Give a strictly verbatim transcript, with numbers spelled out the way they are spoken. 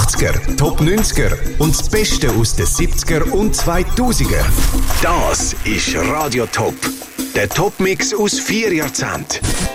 achtziger, Top neunziger und das Beste aus den siebziger und zweitausender. Das ist Radio Top, der Top-Mix aus vier Jahrzehnten.